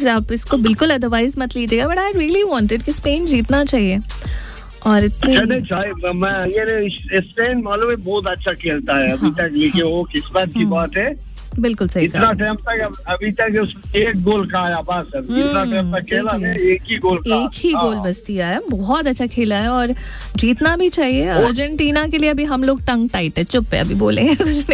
Please आप इसको बिल्कुल अदरवाइज मत लीजिएगा, बट आई रियली वांटेड कि स्पेन जीतना चाहिए। और इतनी स्पेन मालूम है बहुत अच्छा खेलता है अभी तक, लेकिन वो किस्मत की बात है। बिल्कुल सही। इतना टाइम तक अभी तक उसने एक गोल खाया बस, इतना टाइम तक खेला है एक ही गोल बस दिया है। बहुत अच्छा खेला है और जीतना भी चाहिए। अर्जेंटीना के लिए अभी हम लोग टंग टाइट है, चुप है, अभी बोलेंगे कुछ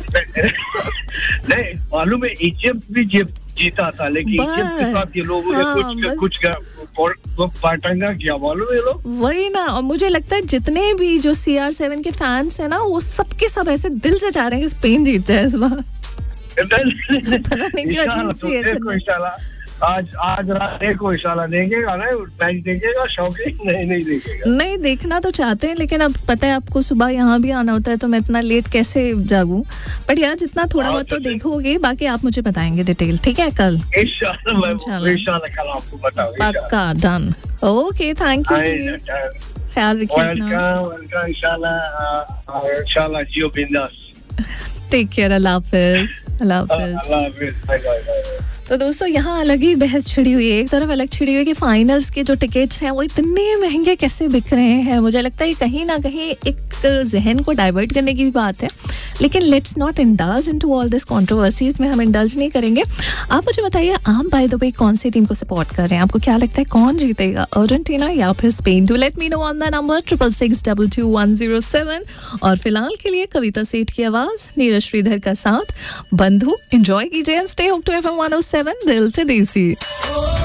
नहीं। मालूम है इजिप्ट भी जीता था, लेकिन इजिप्ट के साथ ये लोगों ने कुछ पाटंगा किया, मालूम है लोग। वही ना, और मुझे लगता है जितने भी जो CR7 के फैंस है ना, वो सबके सब ऐसे दिल से चाह रहे हैं कि स्पेन जीत जाए इस बार। आज रात को इंशाल्लाह देखेगा ना, मैच देखेगा, शौकीन नहीं देखेगा। नहीं देखना तो चाहते हैं, लेकिन अब पता है आपको सुबह यहाँ भी आना होता है, तो मैं इतना लेट कैसे जागूं। बट यार जितना थोड़ा बहुत तो देखोगे, बाकी आप मुझे बताएंगे डिटेल, ठीक है? कल इंशाल्लाह कल आपको बताऊंगा, पक्का, डन। ओके, थैंक यू, ख्याल रखिए अपना। इंशाल्लाह जियो बिंदास। टेक केयर, अल्लाह हाफिज। तो दोस्तों यहाँ अलग ही बहस छिड़ी हुई है। एक तरफ अलग छिड़ी हुई है कि फाइनल्स के जो टिकट्स हैं वो इतने महंगे कैसे बिक रहे हैं। मुझे लगता है कहीं ना कहीं एक जहन को डाइवर्ट करने की भी बात है, लेकिन let's not indulge into all this controversies में, हम इंडल्ज नहीं करेंगे। आप मुझे बताइए, आप बाय द वे कौन सी टीम को सपोर्ट कर रहे हैं? आपको क्या लगता है कौन जीतेगा, अर्जेंटीना या फिर Spain? Do let me know on the number 66622107। और फिलहाल के लिए कविता सेठ की आवाज, नीरज श्रीधर का साथ, बंधु। एंजॉय कीजिए and stay hope to FM 107 दिल से देसी।